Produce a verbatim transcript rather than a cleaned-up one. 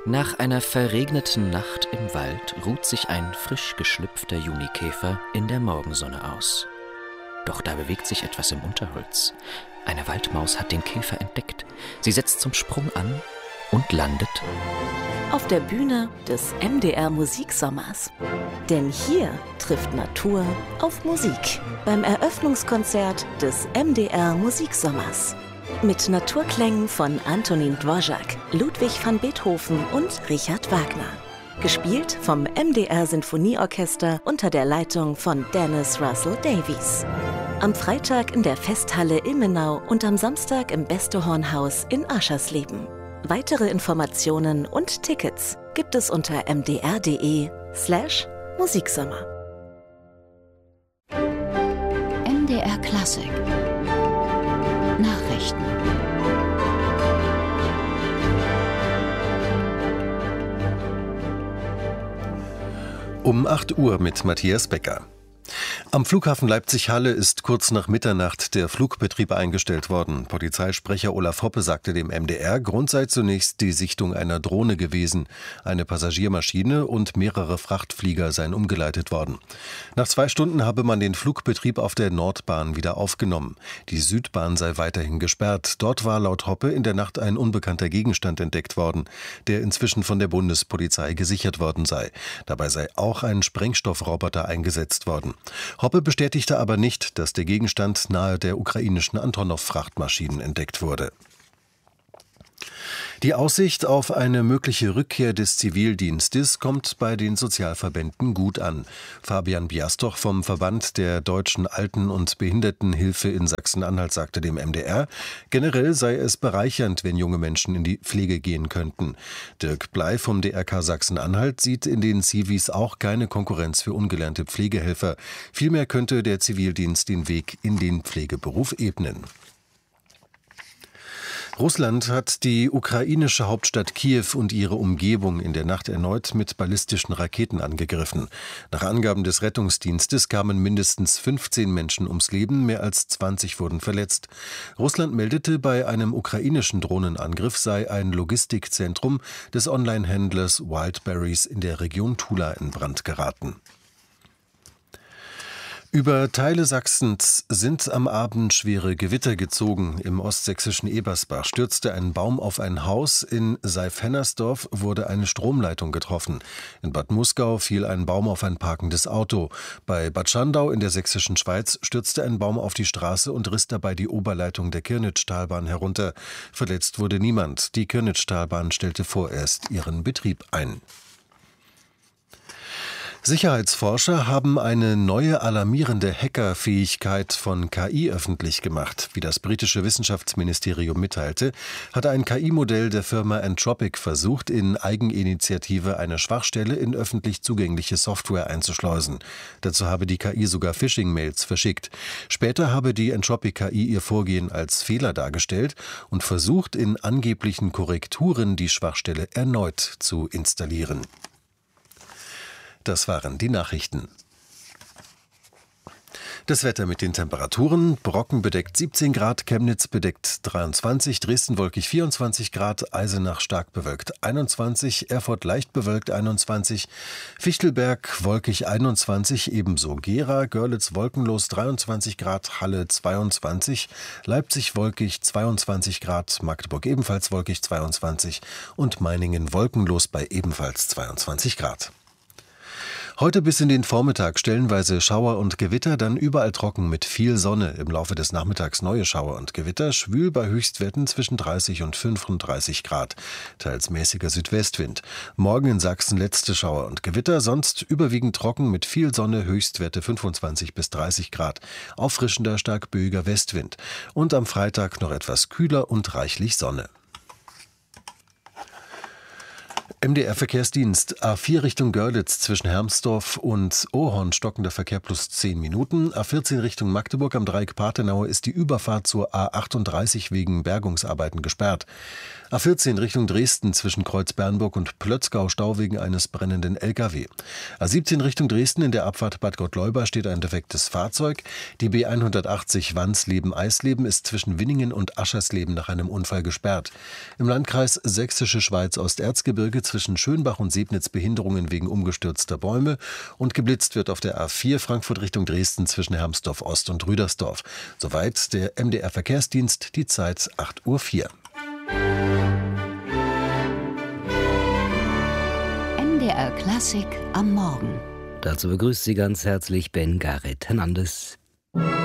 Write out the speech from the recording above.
Nach einer verregneten Nacht im Wald ruht sich ein frisch geschlüpfter Junikäfer in der Morgensonne aus. Doch da bewegt sich etwas im Unterholz. Eine Waldmaus hat den Käfer entdeckt. Sie setzt zum Sprung an und landet auf der Bühne des M D R Musiksommers. Denn hier trifft Natur auf Musik beim Eröffnungskonzert des M D R Musiksommers. Mit Naturklängen von Antonin Dvořák, Ludwig van Beethoven und Richard Wagner. Gespielt vom M D R Sinfonieorchester unter der Leitung von Dennis Russell Davies. Am Freitag in der Festhalle Ilmenau und am Samstag im Beste-Horn-Haus in Aschersleben. Weitere Informationen und Tickets gibt es unter mdr.de slash Musiksommer. M D R Klassik Nachrichten. Um acht Uhr mit Matthias Becker. Am Flughafen Leipzig-Halle ist kurz nach Mitternacht der Flugbetrieb eingestellt worden. Polizeisprecher Olaf Hoppe sagte dem M D R, Grund sei zunächst die Sichtung einer Drohne gewesen. Eine Passagiermaschine und mehrere Frachtflieger seien umgeleitet worden. Nach zwei Stunden habe man den Flugbetrieb auf der Nordbahn wieder aufgenommen. Die Südbahn sei weiterhin gesperrt. Dort war laut Hoppe in der Nacht ein unbekannter Gegenstand entdeckt worden, der inzwischen von der Bundespolizei gesichert worden sei. Dabei sei auch ein Sprengstoffroboter eingesetzt worden. Hoppe bestätigte aber nicht, dass der Gegenstand nahe der ukrainischen Antonov-Frachtmaschinen entdeckt wurde. Die Aussicht auf eine mögliche Rückkehr des Zivildienstes kommt bei den Sozialverbänden gut an. Fabian Biastoch vom Verband der Deutschen Alten- und Behindertenhilfe in Sachsen-Anhalt sagte dem M D R, generell sei es bereichernd, wenn junge Menschen in die Pflege gehen könnten. Dirk Bley vom D R K Sachsen-Anhalt sieht in den Zivis auch keine Konkurrenz für ungelernte Pflegehelfer. Vielmehr könnte der Zivildienst den Weg in den Pflegeberuf ebnen. Russland hat die ukrainische Hauptstadt Kiew und ihre Umgebung in der Nacht erneut mit ballistischen Raketen angegriffen. Nach Angaben des Rettungsdienstes kamen mindestens fünfzehn Menschen ums Leben, mehr als zwanzig wurden verletzt. Russland meldete, bei einem ukrainischen Drohnenangriff sei ein Logistikzentrum des Online-Händlers Wildberries in der Region Tula in Brand geraten. Über Teile Sachsens sind am Abend schwere Gewitter gezogen. Im ostsächsischen Ebersbach stürzte ein Baum auf ein Haus. In Seif-Hennersdorf wurde eine Stromleitung getroffen. In Bad Muskau fiel ein Baum auf ein parkendes Auto. Bei Bad Schandau in der sächsischen Schweiz stürzte ein Baum auf die Straße und riss dabei die Oberleitung der Kirnitschtalbahn herunter. Verletzt wurde niemand. Die Kirnitschtalbahn stellte vorerst ihren Betrieb ein. Sicherheitsforscher haben eine neue alarmierende Hackerfähigkeit von K I öffentlich gemacht. Wie das britische Wissenschaftsministerium mitteilte, hat ein K I-Modell der Firma Anthropic versucht, in Eigeninitiative eine Schwachstelle in öffentlich zugängliche Software einzuschleusen. Dazu habe die K I sogar Phishing-Mails verschickt. Später habe die Anthropic-K I ihr Vorgehen als Fehler dargestellt und versucht, in angeblichen Korrekturen die Schwachstelle erneut zu installieren. Das waren die Nachrichten. Das Wetter mit den Temperaturen: Brocken bedeckt siebzehn Grad, Chemnitz bedeckt dreiundzwanzig, Dresden wolkig vierundzwanzig Grad, Eisenach stark bewölkt einundzwanzig, Erfurt leicht bewölkt einundzwanzig, Fichtelberg wolkig einundzwanzig, ebenso Gera, Görlitz wolkenlos dreiundzwanzig Grad, Halle zweiundzwanzig, Leipzig wolkig zweiundzwanzig Grad, Magdeburg ebenfalls wolkig zweiundzwanzig und Meiningen wolkenlos bei ebenfalls zweiundzwanzig Grad. Heute bis in den Vormittag stellenweise Schauer und Gewitter, dann überall trocken mit viel Sonne. Im Laufe des Nachmittags neue Schauer und Gewitter, schwül bei Höchstwerten zwischen dreißig und fünfunddreißig Grad. Teils mäßiger Südwestwind. Morgen in Sachsen letzte Schauer und Gewitter, sonst überwiegend trocken mit viel Sonne, Höchstwerte fünfundzwanzig bis dreißig Grad. Auffrischender, stark böiger Westwind. Und am Freitag noch etwas kühler und reichlich Sonne. M D R-Verkehrsdienst: A vier Richtung Görlitz zwischen Hermsdorf und Ohorn stockender Verkehr plus zehn Minuten. A vierzehn Richtung Magdeburg am Dreieck Partenau ist die Überfahrt zur A achtunddreißig wegen Bergungsarbeiten gesperrt. A vierzehn Richtung Dresden zwischen Kreuz-Bernburg und Plötzgau Stau wegen eines brennenden L K W. A siebzehn Richtung Dresden in der Abfahrt Bad Gottleuba steht ein defektes Fahrzeug. Die B hundertachtzig Wansleben-Eisleben ist zwischen Winningen und Aschersleben nach einem Unfall gesperrt. Im Landkreis Sächsische Schweiz Osterzgebirge zwischen zwischen Schönbach und Sebnitz Behinderungen wegen umgestürzter Bäume und geblitzt wird auf der A vier Frankfurt Richtung Dresden zwischen Hermsdorf Ost und Rüdersdorf. Soweit der M D R Verkehrsdienst, die Zeit acht Uhr vier. M D R Klassik am Morgen. Dazu begrüßt Sie ganz herzlich Ben Gareth Hernandez.